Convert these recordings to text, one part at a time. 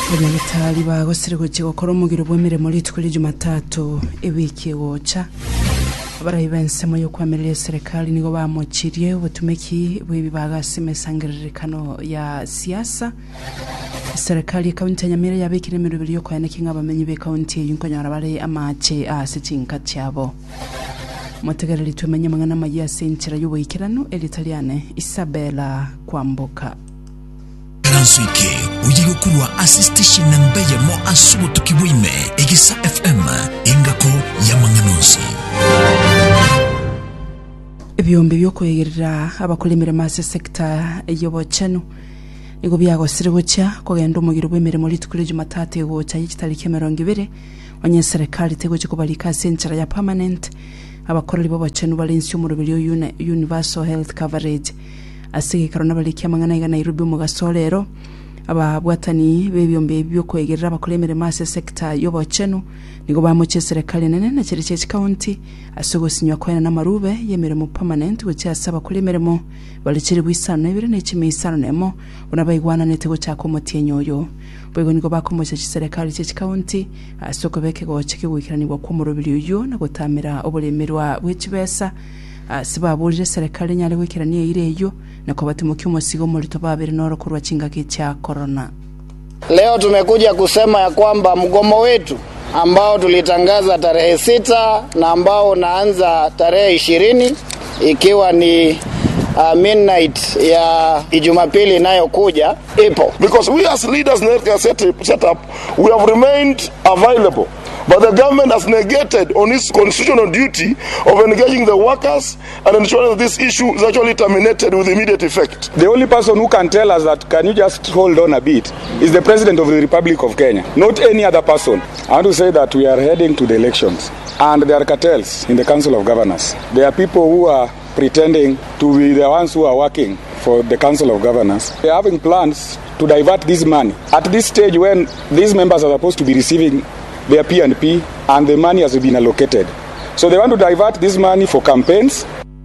Abanyabitali bagosire gukora umugiro bwemere muri tukuri Jumatatu ewiki wocha abarayi bensemo yo kwamerera serikali nigo bamukiriye ubutumeki bw'ibibagasime ya siasa serikali kaunti ya Nyamira yabikire mirubiri yo kwaneka nk'abamenyi be kaunti y'Inkonyara bare amache asitinka cyabo mutegereri tumenye mangana magia sentira y'ubuyikirano elitaliane Isabella Kwamboka Transwike uyirukurwa assistation nambaye mo asubo tukibwime Egisa FM ingako ya manganusi Ebyombi byo kwegerera abakolemere mase sector y'Obochano nigo byagosire bucya kugenda umugiro bwemere muri tukuri Jumatatu wocha y'ikitariki 20 onye serikali tego cikubalika sentira ya permanent abakoroli b'Obochano balinsi umurubiri universal health coverage asige karona baliki amangana ya Nairobi mu gasolero ababwatani bebyombe byo kwegerera abakolemere mase sector y'Obochano nigo bamuce serikali nene na Chirichechi county asugo sinywa kwena na marube yemere mu permanent wuce asaba kolemere mo baliciri bwisano ibire n'ikime isano nemo unabayigwana netego cyako motienyoyo bwego nigo bakomoce serikali Chirichechi county asugo beke go chikigwikiranirwa ku murubiri uyu na gutamira obulemerwa w'ikibesa sibabuje serikali nyale wikiraniye ireyo nako batimuki umusigo muri tobabere noro kurwa chingaki cha corona. Leo tumekuja kusema ya kwamba mgomo wetu ambao tulitangaza tarehe 6 na ambao unaanza tarehe 20 ikiwa ni midnight ya Jumapili inayokuja ipo. Because we as leaders in the set up, we have remained available. But the government has negated on its constitutional duty of engaging the workers and ensuring that this issue is actually terminated with immediate effect. The only person who can tell us that can you just hold on a bit is the President of the Republic of Kenya, not any other person. I want to say that we are heading to the elections and there are cartels in the Council of Governors. There are people who are pretending to be the ones who are working for the Council of Governors. They are having plans to divert this money. At this stage when these members are supposed to be receiving their P&P and the money has been allocated. So they want to divert this money for campaigns.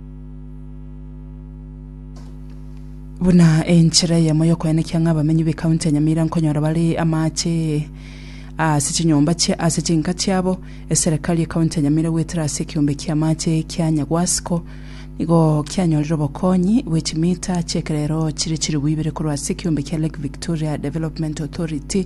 Buna enchira ya moyo kwenekya ng'abamenyi be county ya Nyamira Nkonyara bali amache asichinyomba che asichinka cyabo serikali ya county ya Nyamira wetrase kiombe kyamache kya Nyagwasko nigo kyanyorero bokonyi wechimita chekerero chiri wibere kurwa kiombe kya Lake Victoria Development Authority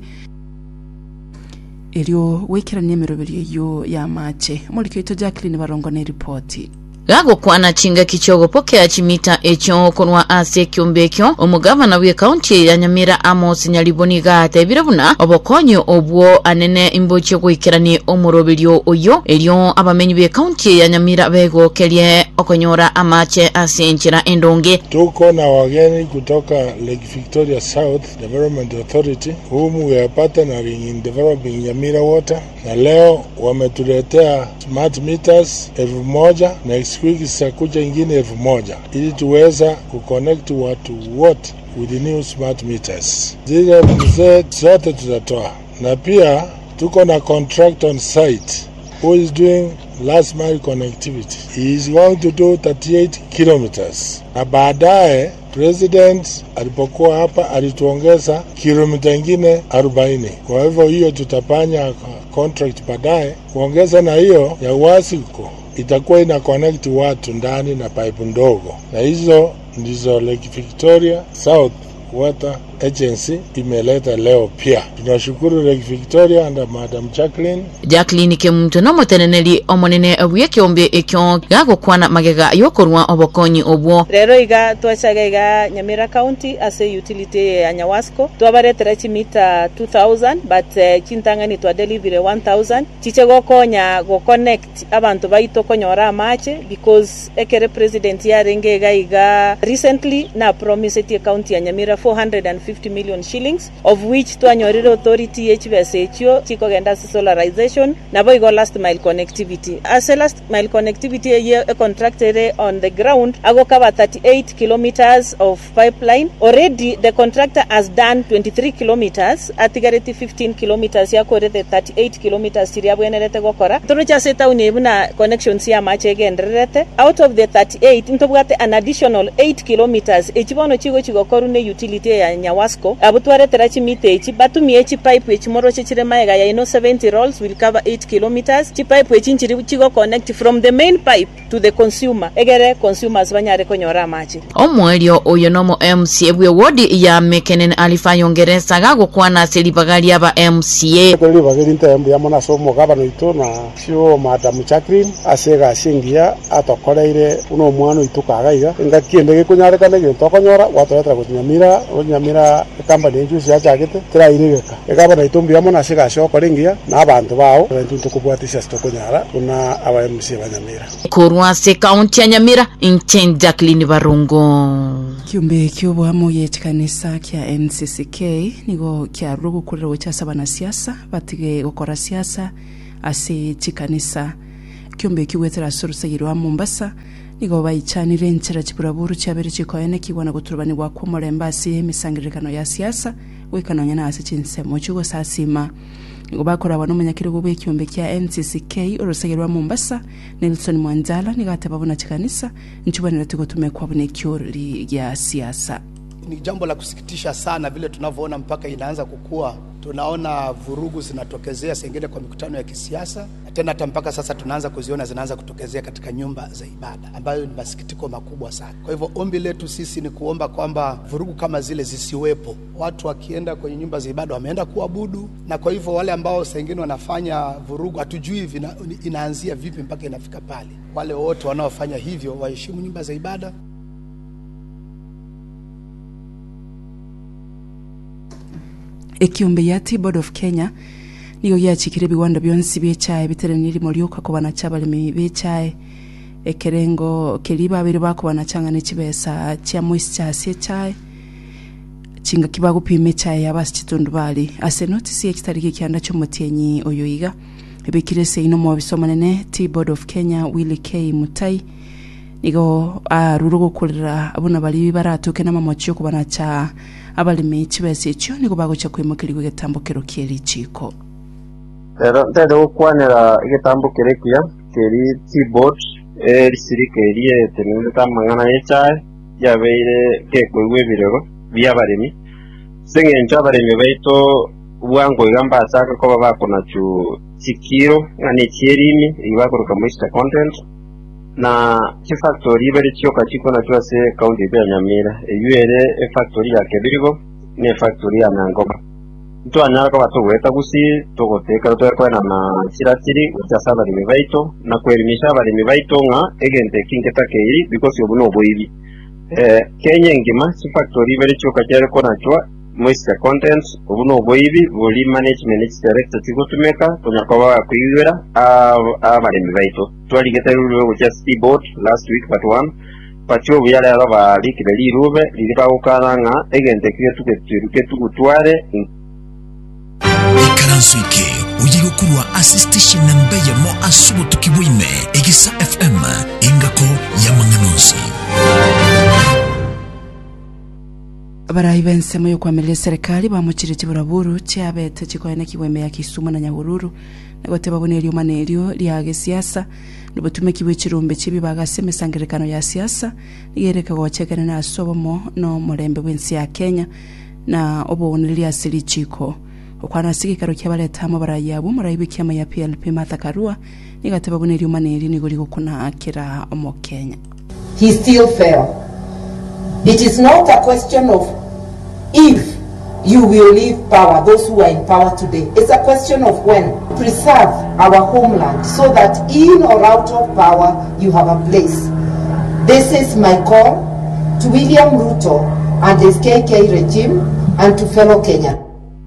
Elio wekiranye mirobiri yo ya mache mulikito Jacqueline Barongo ne report Gago kwana chinga kichogo pokea chimita echo konwa ase kyombekyo omugavana we county ya Nyamira Amos Nyaliboniga tebirabuna obokonyo obwo anene imboche kwikirani omurobiryo oyo elio abamenyi be county ya Nyamira bego kelye okonyora amache asenchira endonge tuko na wageni kutoka Lake Victoria South Development Authority whom we are partnering in developing Nyamira water na leo wametuletea smart meters 1000 next week isakuja ingine 1000 ili tuweza kuconnect watu wote with the new smart meters. Zile mzee zote tutatoa na pia tuko na contract on site who is doing last mile connectivity. He is going to do 38 kilometers. Na baadaye President alipokuwa hapa alituongeza kilomita ingine 40. Kwa hivyo hiyo tutapanya contract baadaye kuongeza na hiyo ya Wasiko itakuwa ina connect watu ndani na pipe ndogo. Na hizo ndizo Lake Victoria South Water Agency imeleta leo pia. Tunashukuru Lake Victoria and Madam Jacqueline Kemuntu no moteneneli omonene abuye kyombe ekyo gago kwana magega yokorwa obokonyi obwo. Rero iga twachagaiga Nyamira County as a utility ya Nyawasco. Twabaretera chimita 2000 but chintangani twa deliver 1000. Chichego konya go connect abantu baito konyora amache because ekere president ya rengega iga recently na promise the county ya Nyamira 450 million shillings of which Twanyoriro authority HBSHO chiko genda solarization na boigo last mile connectivity. As a last mile connectivity a contracted on the ground ago cover 38 kilometers of pipeline. Already the contractor has done 23 kilometers atigareti 15 kilometers ya kore the 38 kilometers siriabo enerete gokora. Tunocha seta unebuna connections ya mache genderete out of the 38 intobwate an additional 8 kilometers echibono chigo chigokoru ne utility utility ya Nyawasco abutware terachi mite ichi batumie chi pipe ichi moro chire maega ya 70 rolls will cover 8 kilometers. Chi pipe ichi chigo connect from the main pipe to the consumer egere consumers banyare konyora machi omwelio oyo nomo MCA bwe wodi ya Mekenen alifayo ngeresa gago kwana selibagari aba MCA kweli bageri ntembu ya mona somo gabano ito na sio Madam Jacqueline asega singia atokoreire uno mwana itukagaiga ngakiende gikunyarikane gitokonyora watoyatra kunyamira onyamira company enjusi yachagite tirairigeka egabana itumbu ya mona asega shokoringia na abantu bao ntuntu kubwatisha stokonyara kuna aba MCA banyamira Kurwase kaunti ya Nyamira Inten Jacqueline Barungo kiumbe kiubo amoye kanisa kya NCCK nigo kya rugo kurero cha sabana siasa batige gukora siasa ase chikanisa kiumbe kiwetera surusagiro wa Mombasa nigo bayichanire nchera chiburaburu cyabere chikoyene kibona guturubani kwa kumoremba ase misangirikano ya siasa wekananya na ase chinsemo chugo sasima nigo bakora abantu munyakirego bwe kiumbe kya NCCK urusagiro wa Mombasa Nelson Mwanzala nigate babona chikanisa nchubonera tugotume kwa bune kyori ya siasa. Ni jambo la kusikitisha sana vile tunavyoona mpaka inaanza kukua. Tunaona vurugu zinatokezea sengine kwa mikutano ya kisiasa, tena hata mpaka sasa tunaanza kuziona zinaanza kutokezea katika nyumba za ibada, ambayo ni masikitiko makubwa sana. Kwa hivyo ombi letu sisi ni kuomba kwamba vurugu kama zile zisiwepo. Watu wakienda kwenye nyumba za ibada wameenda kuabudu, na kwa hivyo wale ambao sengine wanafanya vurugu hatujui inaanzia vipi mpaka inafika pale. Wale wote wanaofanya hivyo waheshimu nyumba za ibada. Ekiumbe ya Board of Kenya nigo yachikire biwanda byonsi byechaye biteraniri molyoka ko banachabale bechaye ekerengo keliba abiri bako banachangana chibesa cha moisture sechaye chinga kibago pime chaye yabasi chitundu bali ase notice ekitariki kyanda cyo mutienyi oyoiga ebikirese ino mu bisomanene Board of Kenya Willy K Mutai nigo rurugo kulira abuna bali baratuke namamochi ko banacha abalimi chibese cyo nigo bagocha kwimukirwa getambukero kieri chiko Pero kwanera getambukere kia keri T-board risirikerie tenende tamangana yecha yabeire kekwewe birego byabarimi sengenja barimi baito bwango igamba asaka ko babakona chu chikiro ngani chierimi ibakoroka moisture content na factory bere chyoka chiko na twase county ya Nyamira eyuere factory ya Kebirigo ne factory ya Nangoma nto anyara ko batogweta gusi togoteka to na chiratiri utasaba barimi baito na kwerimisha barimi baito nga egente kingeta keiri because yobuno boibi Kenya ngima factory bere chyoka cyare ko nachwa moisture content obuno boibi volume management director tigutumeka tonyakwa kwiyera abarimi baito twaligeta rulo just board last week but one pacho byala aba likire rube liriba ukaranga egente kigetuke tugutware Ikaransuike uyigo kurwa assistation nambeya mo asubo tukibwime Egisa FM ingako ya Manganonsi Barayi bense moyo kwamelea serikali bamuchire kiburaburu cyabete kikoyene kibweme ya Kisumu na Nyahururu nagote babone elyo manelyo lyage siasa nubutume kibwe kirumbe kibi bagase mesangirikano ya siasa yereka gochekana na sobomo no mulembe wensi ya Kenya na oboneli asili chiko okwana sigikaro kyabaletamo barayi abo murayibi kyama ya PLP Martha Karua nigate babone elyo maneli nigoli gukuna akira omo Kenya. He still failed. It is not a question of if you will leave power, those who are in power today. It's a question of when. Preserve our homeland so that in or out of power, you have a place. This is my call to William Ruto and his KK regime and to fellow Kenya.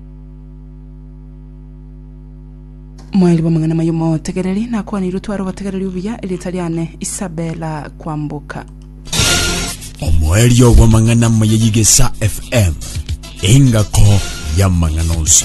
Mweli bamangana mayomo tegereri na kwa ni Ruto aro tegereri ubya Italiane Isabella Kwambuka. Omwelio wa mangana mayigesa FM ingako ya Manganonsi.